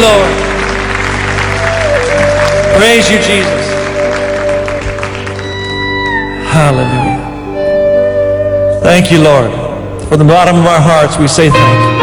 Lord. Praise you, Jesus. Hallelujah. Thank you, Lord. From the bottom of our hearts, we say thank you.